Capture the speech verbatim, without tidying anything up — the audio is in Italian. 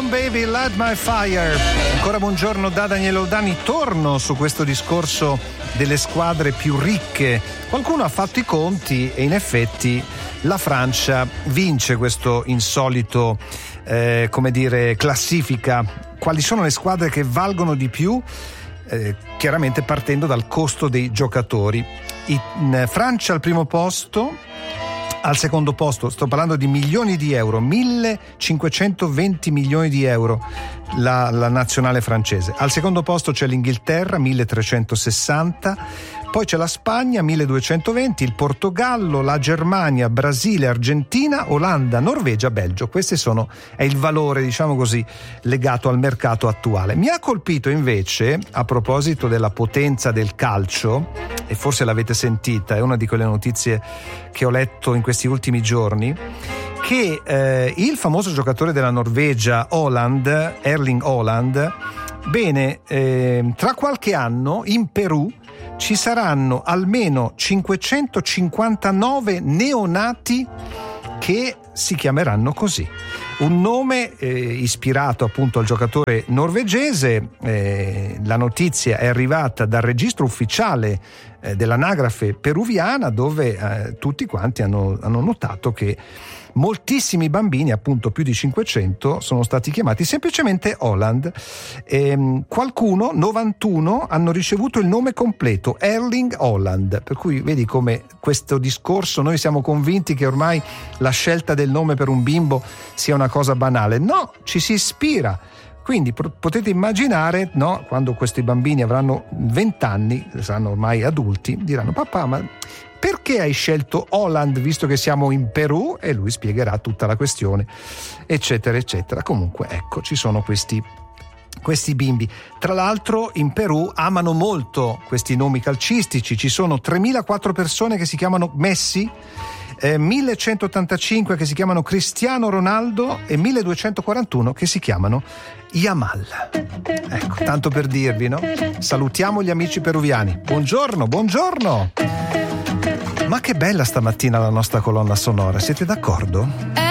Baby, Light My Fire. Ancora buongiorno da Daniele Oldani. Torno su questo discorso delle squadre più ricche. Qualcuno ha fatto i conti e in effetti la Francia vince questo insolito, eh, come dire, classifica. Quali sono le squadre che valgono di più? Eh, chiaramente partendo dal costo dei giocatori. In Francia al primo posto. Al secondo posto, sto parlando di milioni di euro, millecinquecentoventi milioni di euro la, la nazionale francese. Al secondo posto c'è l'Inghilterra, milletrecentosessanta, poi c'è la Spagna, milleduecentoventi, il Portogallo, la Germania, Brasile, Argentina, Olanda, Norvegia, Belgio. Questo sono, è il valore, diciamo così, legato al mercato attuale. Mi ha colpito invece, a proposito della potenza del calcio, e forse l'avete sentita, è una di quelle notizie che ho letto in questi ultimi giorni, che eh, il famoso giocatore della Norvegia, Haaland, Erling Haaland, bene, eh, tra qualche anno in Perù ci saranno almeno cinquecentocinquantanove neonati che si chiameranno così. Un nome eh, ispirato appunto al giocatore norvegese. Eh, la notizia è arrivata dal registro ufficiale eh, dell'anagrafe peruviana, dove eh, tutti quanti hanno, hanno notato che moltissimi bambini, appunto più di cinquecento, sono stati chiamati semplicemente Haaland. Ehm, qualcuno, novantuno, hanno ricevuto il nome completo, Erling Haaland, per cui vedi come questo discorso, noi siamo convinti che ormai la scelta del nome per un bimbo sia una cosa banale. No, ci si ispira. Quindi potete immaginare, no, quando questi bambini avranno vent'anni, saranno ormai adulti, diranno: papà, ma perché hai scelto Haaland visto che siamo in Perù? E lui spiegherà tutta la questione, eccetera eccetera. Comunque ecco, ci sono questi questi bimbi. Tra l'altro in Perù amano molto questi nomi calcistici. Ci sono tremilaquattro persone che si chiamano Messi, eh, millecentottantacinque che si chiamano Cristiano Ronaldo e milleduecentoquarantuno che si chiamano Yamal. Ecco, tanto per dirvi, no? Salutiamo gli amici peruviani. Buongiorno, buongiorno. Ma che bella stamattina la nostra colonna sonora, siete d'accordo?